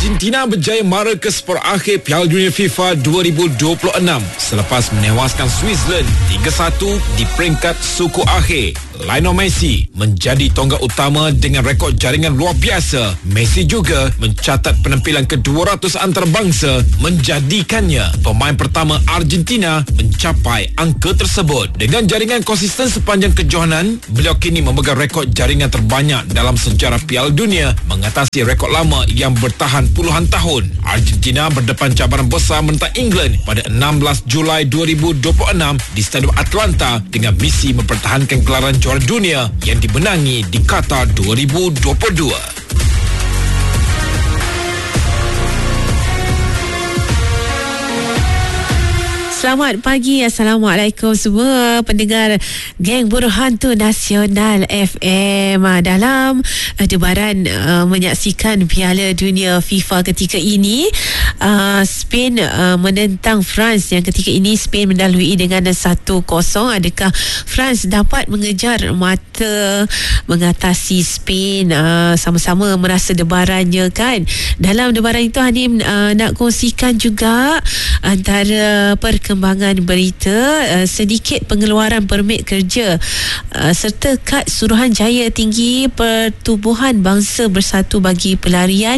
Argentina berjaya mara ke separuh akhir Piala Dunia FIFA 2026 selepas menewaskan Switzerland 3-1 di peringkat suku akhir. Lionel Messi menjadi tonggak utama dengan rekod jaringan luar biasa. Messi juga mencatat penampilan ke-200 antarabangsa, menjadikannya pemain pertama Argentina mencapai angka tersebut. Dengan jaringan konsisten sepanjang kejohanan, beliau kini memegang rekod jaringan terbanyak dalam sejarah Piala Dunia, mengatasi rekod lama yang bertahan puluhan tahun. Argentina berdepan cabaran besar menentang England pada 16 Julai 2026 di Stadium Atlanta dengan misi mempertahankan gelaran juara dunia yang dimenangi di Qatar 2022. Selamat pagi, Assalamualaikum semua pendengar Geng Buruh Hantu Nasional FM. Dalam debaran menyaksikan Piala Dunia FIFA ketika ini, Spain menentang France yang ketika ini Spain mendahului dengan 1-0. Adakah France dapat mengejar mata mengatasi Spain? Sama-sama merasa debarannya kan. Dalam debaran itu Hanim nak kongsikan juga antara perkembangan berita, sedikit pengeluaran permit kerja serta kad Suruhanjaya Tinggi Pertubuhan Bangsa Bersatu bagi Pelarian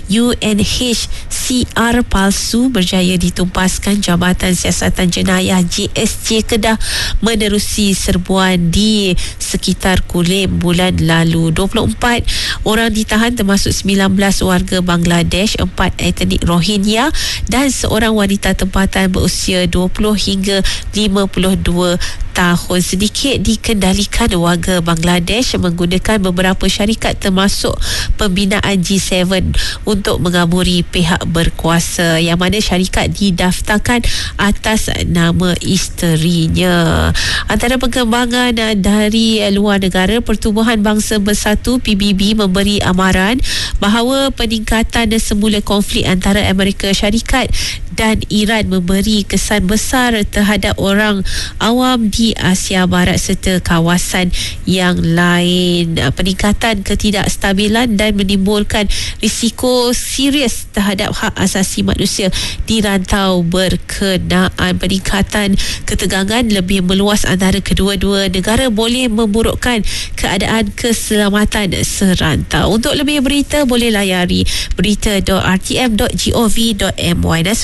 UNHCR palsu berjaya ditumpaskan. Jabatan Siasatan Jenayah JSJ Kedah menerusi serbuan di sekitar Kulim bulan lalu. 24 orang ditahan termasuk 19 warga Bangladesh, 4 etnik Rohingya dan seorang wanita tempatan berusia 20 hingga 52 tahun. Sedikit dikendalikan warga Bangladesh menggunakan beberapa syarikat termasuk pembinaan G7 untuk mengaburi pihak berkuasa, yang mana syarikat didaftarkan atas nama isterinya. Antara perkembangan dari luar negara, Pertubuhan Bangsa Bersatu PBB memberi amaran bahawa peningkatan semula konflik antara Amerika Syarikat dan Iran memberi kesan besar terhadap orang awam di Asia Barat serta kawasan yang lain. Peningkatan ketidakstabilan dan menimbulkan risiko serius terhadap hak asasi manusia di rantau berkenaan. Peningkatan ketegangan lebih meluas antara kedua-dua negara boleh memburukkan keadaan keselamatan serantau. Untuk lebih berita boleh layari berita.rtm.gov.my.